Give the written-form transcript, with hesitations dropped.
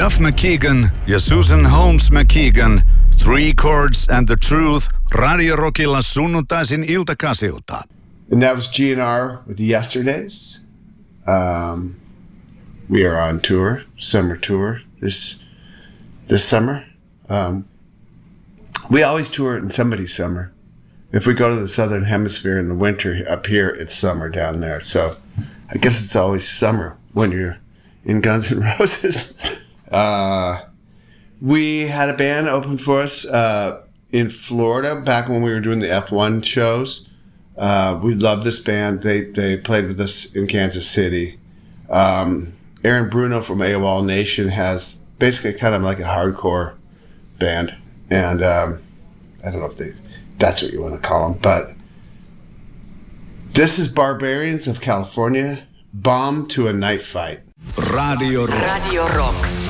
Duff McKagan ja Susan Holmes McKagan, Three Chords and the Truth, Radio Rockilla sunnuntaisin iltakasilta. And that was GNR with Yesterdays. We are on tour, summer tour this summer. We always tour in somebody's summer. If we go to the Southern Hemisphere in the winter, up here, it's summer down there. So I guess it's always summer when you're in Guns N' Roses. We had a band open for us in Florida back when we were doing the F1 shows. We loved this band. They played with us in Kansas City. Aaron Bruno from AWOL Nation has basically kind of like a hardcore band. And I don't know if that's what you want to call them. But this is Barbarians of California, Bomb to a Night Fight. Radio Rock.